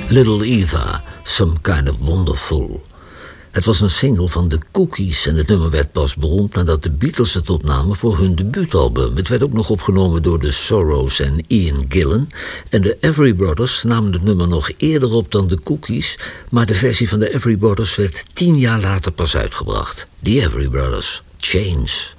Little Eva, Some Kind of Wonderful. Het was een single van de Cookies en het nummer werd pas beroemd nadat de Beatles het opnamen voor hun debuutalbum. Het werd ook nog opgenomen door de Sorrows en Ian Gillan. En de Everly Brothers namen het nummer nog eerder op dan de Cookies, maar de versie van de Everly Brothers werd 10 jaar later pas uitgebracht. The Everly Brothers, Chains.